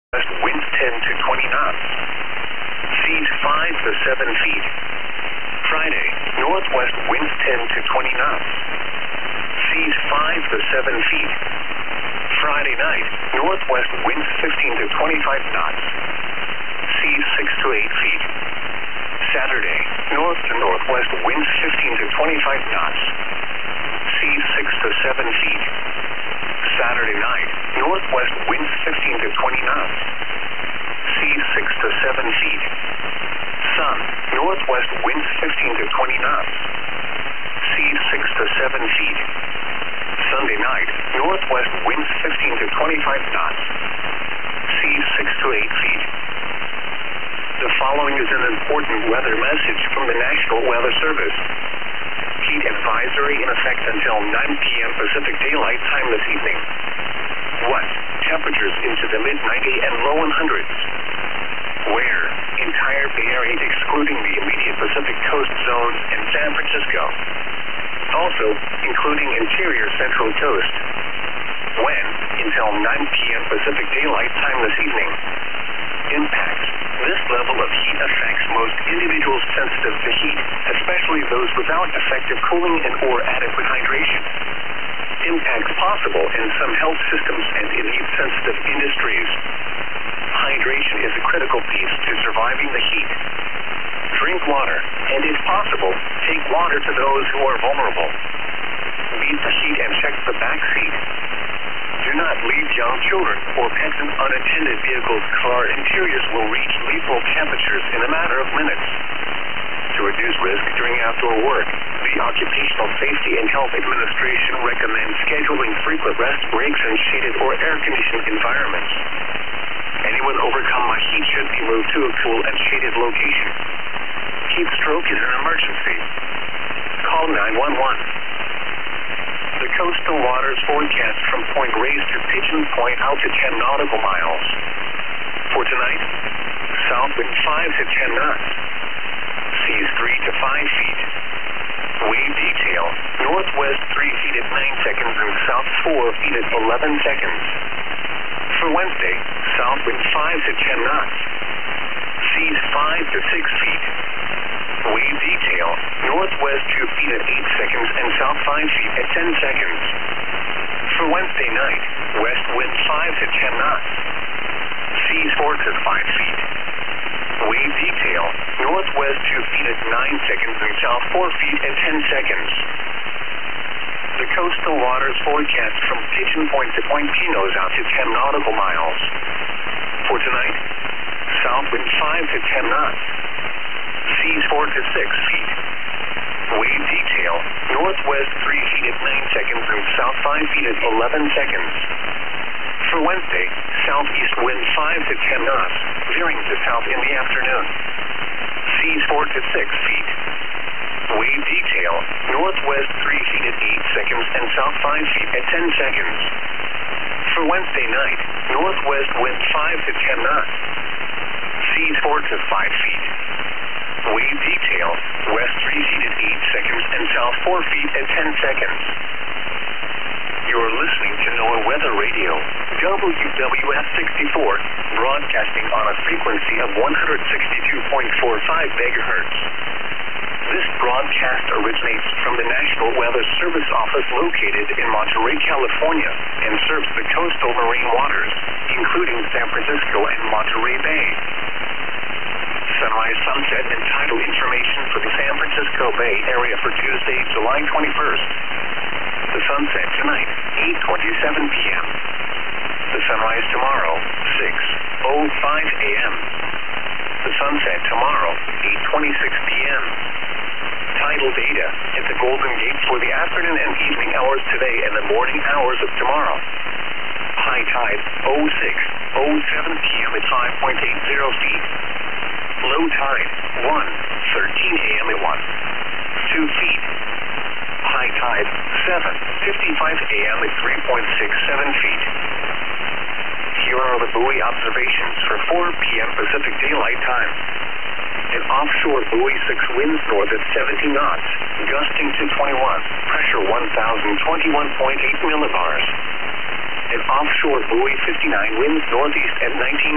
West winds 10 to 20 knots. Seas 5 to 7 feet. Friday, northwest winds 10 to 20 knots. Seas 5 to 7 feet. Friday night, northwest winds 15 to 25 knots. Seas 6 to 8 feet. Saturday, north to northwest winds 15 to 25 knots. Seas 6 to 7 feet. Saturday night, northwest winds 15 to 20 knots. Seas 6 to 7 feet. Sun, northwest winds 15 to 20 knots. Seas 6 to 7 feet. Sunday night, northwest winds 15 to 25 knots. Seas 6 to 8 feet. The following is an important weather message from the National Weather Service. Heat advisory in effect until 9 p.m. Pacific Daylight Time this evening. 1. Temperatures into the mid-90 and low 100s. Where? Entire Bay Area excluding the immediate Pacific Coast zones and San Francisco. Also, including interior Central Coast. When? Until 9 p.m. Pacific Daylight Time this evening. Impacts. This level of heat affects most individuals sensitive to heat, especially those without effective cooling and or adequate hydration. Impacts possible in some health systems and in heat-sensitive industries. Hydration is a critical piece to surviving the heat. Drink water, and if possible, take water to those who are vulnerable. Beat the heat and check the back seat. Do not leave young children or pets in unattended vehicles. Car interiors will reach lethal temperatures in a matter of minutes. To reduce risk during outdoor work, the Occupational Safety and Health Administration recommends scheduling frequent rest breaks in shaded or air-conditioned environments. Anyone overcome by heat should be moved to a cool and shaded location. Heat stroke is an emergency. Call 911. The coastal waters forecast from Point Reyes to Pigeon Point out to 10 nautical miles. For tonight, south wind 5 to 10 knots. Seas 3 to 5 feet. Wave detail, northwest 3 feet at 9 seconds and south 4 feet at 11 seconds. For Wednesday, south wind 5 to 10 knots. Seas 5 to 6 feet. Wave detail, northwest 2 feet at 8 seconds and south 5 feet at 10 seconds. For Wednesday night, west wind 5 to 10 knots. Seas 4 to 5 feet. Wave detail, northwest 2 feet at 9 seconds and south 4 feet at 10 seconds. The coastal waters forecast from Pigeon Point to Point Pinos out to 10 nautical miles. For tonight, south wind 5 to 10 knots. Seas 4 to 6 feet. Wave detail, northwest 3 feet at 9 seconds and south 5 feet at 11 seconds. For Wednesday, southeast wind 5 to 10 knots, veering to south in the afternoon. Seas 4 to 6 feet. Wave detail, northwest 3 feet at 8 seconds and south 5 feet at 10 seconds. For Wednesday night, northwest wind 5 to 10 knots. Seas 4 to 5 feet. Wave detail, west 3 feet at 8 seconds and south 4 feet at 10 seconds. You're listening to NOAA Weather Radio, WWF 64, broadcasting on a frequency of 162.45 megahertz. This broadcast originates from the National Weather Service office located in Monterey, California, and serves the coastal marine waters, including San Francisco and Monterey Bay. Sunrise, sunset, and tidal information for the San Francisco Bay Area for Tuesday, July 21st. The sunset tonight, 8:27 p.m. The sunrise tomorrow, 6:05 a.m. The sunset tomorrow, 8:26 p.m. Tidal data at the Golden Gate for the afternoon and evening hours today and the morning hours of tomorrow. High tide, 06:07 p.m. at 5.80 feet. Low tide, 1:13 a.m. at 2 feet. High tide, 7:55 a.m. at 3.67 feet. Here are the buoy observations for 4 p.m. Pacific Daylight Time. An offshore buoy 6 winds north at 70 knots, gusting to 21, pressure 1,021.8 millibars. An offshore buoy 59 winds northeast at 19